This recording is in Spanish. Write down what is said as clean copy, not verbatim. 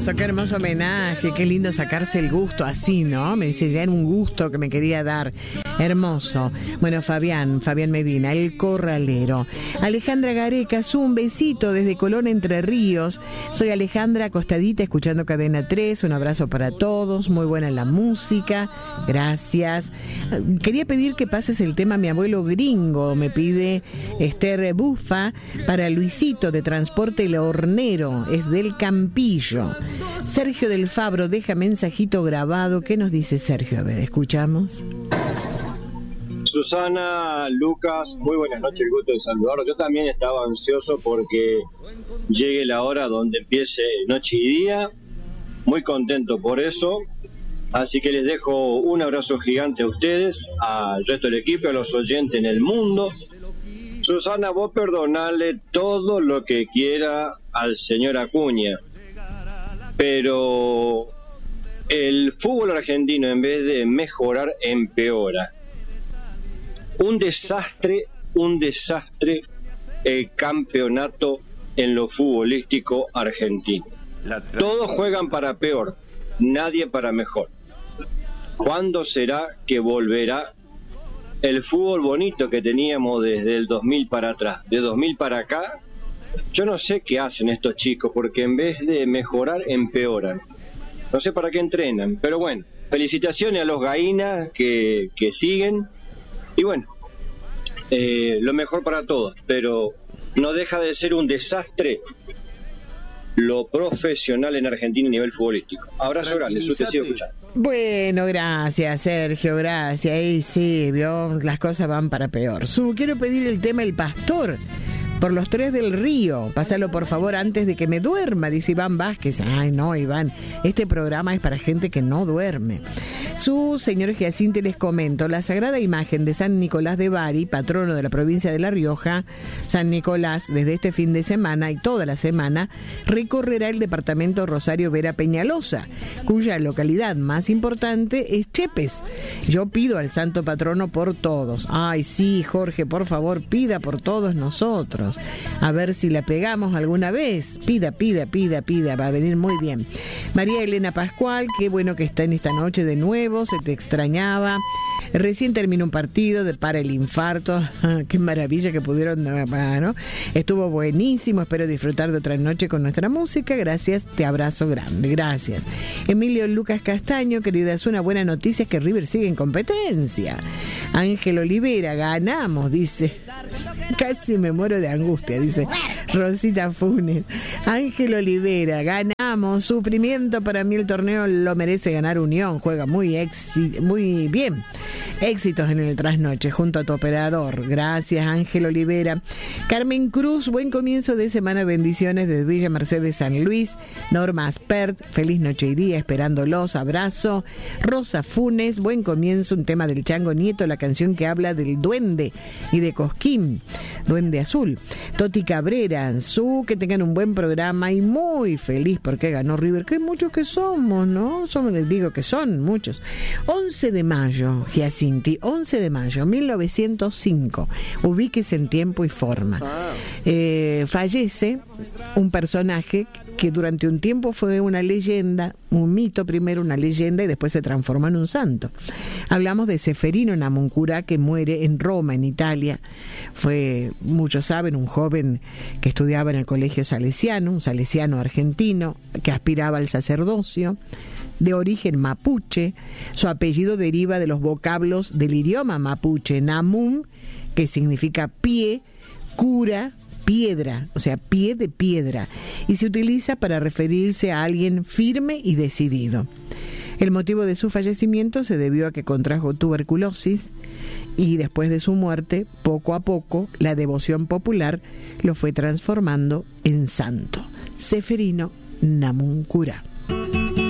qué hermoso homenaje, qué lindo sacarse el gusto así, ¿no? Me dice, ya era un gusto que me quería dar. Hermoso. Bueno, Fabián Medina, el corralero. Alejandra Garecas, un besito desde Colón, Entre Ríos. Soy Alejandra, acostadita, escuchando Cadena 3. Un abrazo para todos. Muy buena la música. Gracias. Quería pedir que pases el tema Mi Abuelo Gringo. Me pide Esther Bufa para Luisito de Transporte El Hornero. Es del Campillo. Sergio del Fabro deja mensajito grabado. ¿Qué nos dice Sergio? A ver, escuchamos. Susana, Lucas, muy buenas noches, gusto de saludarlos. Yo también estaba ansioso porque llegue la hora donde empiece noche y día, muy contento por eso, así que les dejo un abrazo gigante a ustedes, al resto del equipo, a los oyentes en el mundo. Susana, vos perdonale todo lo que quiera al señor Acuña, pero el fútbol argentino, en vez de mejorar, empeora. Un desastre el campeonato en lo futbolístico argentino. Todos juegan para peor, nadie para mejor. ¿Cuándo será que volverá el fútbol bonito que teníamos desde el 2000 para atrás? De 2000 para acá, yo no sé qué hacen estos chicos, porque en vez de mejorar, empeoran. No sé para qué entrenan, pero bueno, felicitaciones a los Gaínas que siguen. Y bueno, lo mejor para todos, pero no deja de ser un desastre lo profesional en Argentina a nivel futbolístico. Abrazo grande, te sigo escuchando. Bueno, gracias Sergio, gracias. Y sí, vio, las cosas van para peor. Quiero pedir el tema El Pastor por los Tres del Río. Pásalo por favor antes de que me duerma, dice Iván Vázquez. Ay no, Iván, este programa es para gente que no duerme. Señor Giacinte, les comento, la sagrada imagen de San Nicolás de Bari, patrono de la provincia de La Rioja, San Nicolás, desde este fin de semana y toda la semana, recorrerá el departamento Rosario Vera Peñalosa, cuya localidad más importante es Chepes. Yo pido al santo patrono por todos. Ay sí, Jorge, por favor, pida por todos nosotros. A ver si la pegamos alguna vez. Pida, va a venir muy bien. María Elena Pascual, qué bueno que está en esta noche de nuevo, se te extrañaba. Recién terminó un partido para el infarto. Qué maravilla que pudieron, ¿no? Estuvo buenísimo, espero disfrutar de otra noche con nuestra música. Gracias, te abrazo grande, gracias. Emilio Lucas Castaño, querida, es una buena noticia, es que River sigue en competencia. Ángel Olivera, ganamos, dice. Casi me muero de angustia, dice Rosita Funes. Ángel Olivera, ganamos, sufrimiento, para mí el torneo lo merece ganar Unión, juega muy bien. Éxitos en el trasnoche junto a tu operador. Gracias, Ángel Olivera. Carmen Cruz, buen comienzo de semana, bendiciones desde Villa Mercedes, San Luis. Norma Aspert, feliz noche y día, esperándolos, abrazo. Rosa Funes, buen comienzo, un tema del Chango Nieto, la canción que habla del duende y de Cosquín, Duende Azul. Toti Cabrera, que tengan un buen programa y muy feliz porque ganó River. Qué muchos que somos, ¿no? Les digo que son muchos. 11 de mayo, Giacinti, 11 de mayo, 1905. Ubíquese en tiempo y forma. Fallece un personaje que durante un tiempo fue una leyenda, un mito primero, una leyenda, y después se transformó en un santo. Hablamos de Seferino Namuncurá, que muere en Roma, en Italia. Fue, muchos saben, un joven que estudiaba en el colegio salesiano, un salesiano argentino que aspiraba al sacerdocio, de origen mapuche. Su apellido deriva de los vocablos del idioma mapuche, Namun, que significa pie, cura, piedra, o sea, pie de piedra, y se utiliza para referirse a alguien firme y decidido. El motivo de su fallecimiento se debió a que contrajo tuberculosis y después de su muerte, poco a poco, la devoción popular lo fue transformando en santo. Seferino Namuncurá.